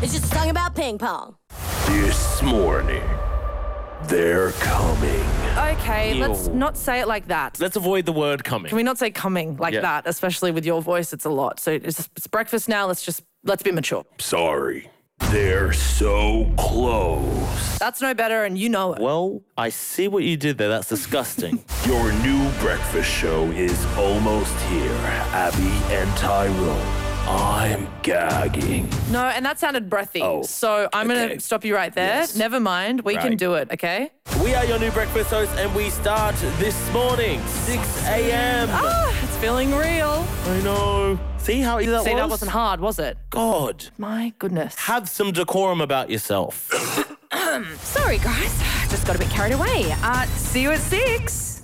It's just a song about ping pong. This morning, they're coming. Okay, Ew. let's not say it like that. Let's avoid the word coming. Can we not say coming like Yeah. that, especially with your voice? It's a lot. So it's breakfast now. Let's be mature. Sorry. They're so close. That's no better, and you know it. Well, I see what you did there. That's disgusting. Your new breakfast show is almost here. Abby and Tyrone. I'm gagging. No, and that sounded breathy. Oh, So I'm going okay. to stop you right there. Yes. Never mind. We can Right. do it, okay? We are your new breakfast hosts, and we start this morning, 6 a.m. It's feeling real. I know. See how easy that See, was? that wasn't hard, was it? God. My goodness. Have some decorum about yourself. Sorry, guys. Just got a bit carried away. See you at 6.